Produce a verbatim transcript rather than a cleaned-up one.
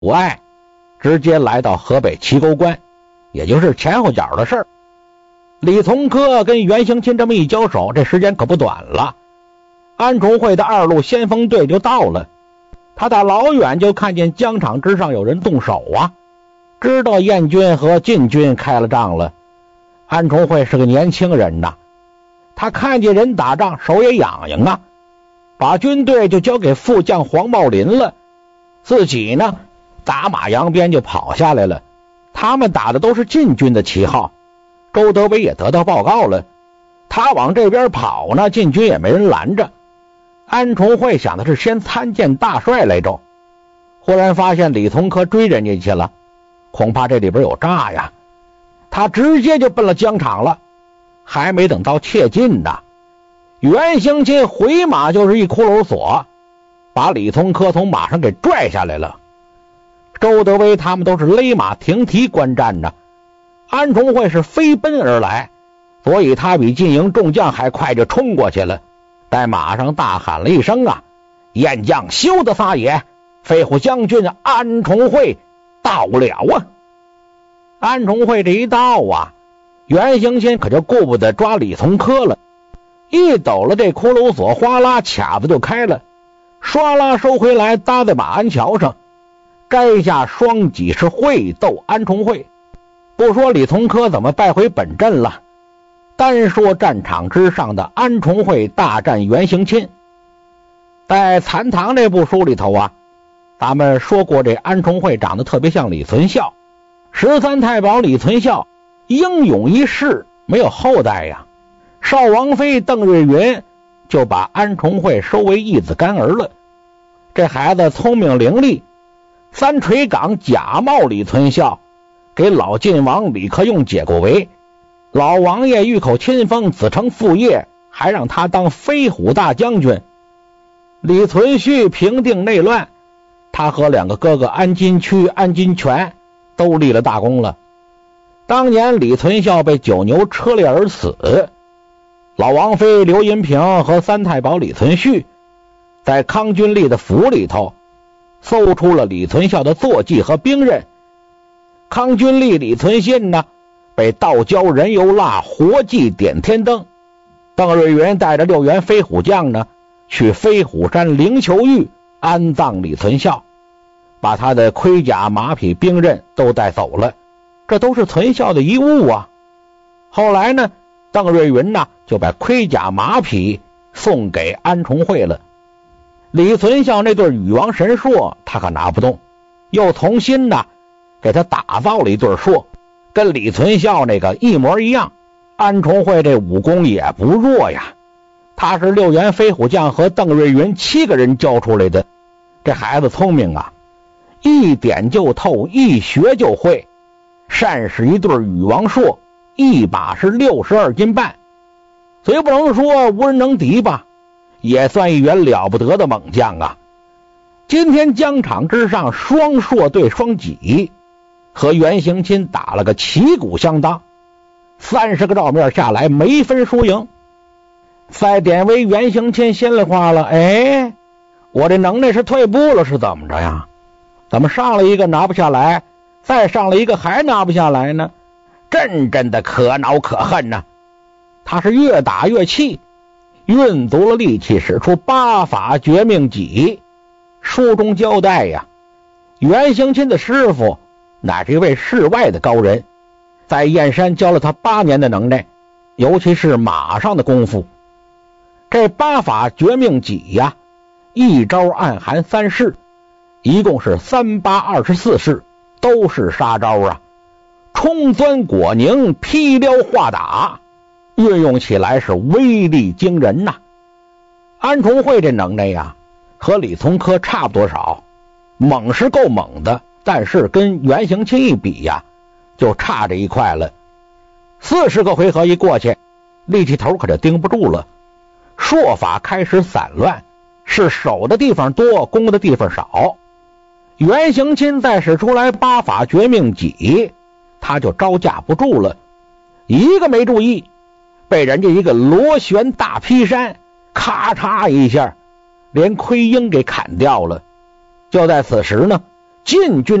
外，直接来到河北齐沟关，也就是前后脚的事儿。李从珂跟袁行钦这么一交手，这时间可不短了。安重会的二路先锋队就到了，他大老远就看见疆场之上有人动手啊，知道燕军和晋军开了仗了。安重会是个年轻人呐，他看见人打仗手也痒痒啊，把军队就交给副将黄茂林了，自己呢打马扬鞭就跑下来了。他们打的都是晋军的旗号，周德威也得到报告了，他往这边跑呢，晋军也没人拦着。安重会想的是先参见大帅来着，忽然发现李从珂追人家去了，恐怕这里边有诈呀，他直接就奔了疆场了。还没等到切近呢，袁行钦回马就是一骷髅锁，把李从珂从马上给拽下来了。周德威他们都是勒马停蹄观战呢，安重会是飞奔而来，所以他比晋营众将还快，就冲过去了，在马上大喊了一声啊：“燕将休得撒野，飞虎将军安重会到了啊！”安重会这一到啊，袁行钦可就顾不得抓李从珂了，一抖了这骷髅锁，哗啦卡子就开了，唰啦收回来，搭在马鞍桥上，摘下双戟是会斗安重会。不说李从珂怎么败回本阵了，单说战场之上的安重会大战袁行钦。在残唐这部书里头啊，咱们说过这安重会长得特别像李存孝，十三太保李存孝英勇一世，没有后代呀，少王妃邓瑞云就把安重会收为义子干儿了。这孩子聪明伶俐，三垂岗假冒李存孝，给老晋王李克用解过围，老王爷御口亲封，子承父业，还让他当飞虎大将军。李存勖平定内乱，他和两个哥哥安金区、安金泉都立了大功了。当年李存孝被九牛车裂而死，老王妃刘银平和三太保李存勖在康君立的府里头搜出了李存孝的坐骑和兵刃。康君立李存信呢，被道教人油蜡活祭点天灯。邓瑞云带着六员飞虎将呢，去飞虎山灵球峪安葬李存孝，把他的盔甲、马匹、兵刃都带走了，这都是存孝的遗物啊。后来呢，邓瑞云呢就把盔甲、马匹送给安重会了。李存孝那对羽王神槊他可拿不动，又重新呢给他打造了一对槊，跟李存孝那个一模一样。安重会这武功也不弱呀，他是六员飞虎将和邓瑞云七个人教出来的。这孩子聪明啊，一点就透，一学就会，善使一对羽王槊，一把是六十二斤半，虽不能说无人能敌吧，也算一员了不得的猛将啊。今天疆场之上双槊对双戟，和袁行钦打了个旗鼓相当，三十个照面下来没分输赢。赛典韦袁行钦心里话了，哎，我这能耐是退步了是怎么着呀？怎么上了一个拿不下来，再上了一个还拿不下来呢？真真的可恼可恨呢、啊！他是越打越气，运足了力气，使出八法绝命戟。书中交代呀，袁行钦的师傅乃是一位世外的高人，在燕山教了他八年的能耐，尤其是马上的功夫。这八法绝命戟呀，一招暗含三式，一共是三八二十四式，都是杀招啊，冲钻裹凝，劈撩化打，运用起来是威力惊人呐、啊。安重会这能耐呀，和李从珂差不多少，猛是够猛的，但是跟袁行钦一比呀，就差这一块了。四十个回合一过去，力气头可就盯不住了，槊法开始散乱，是守的地方多，攻的地方少。袁行钦再使出来八法绝命戟，他就招架不住了，一个没注意，被人家一个螺旋大劈山咔嚓一下连盔缨给砍掉了。就在此时呢， 晋军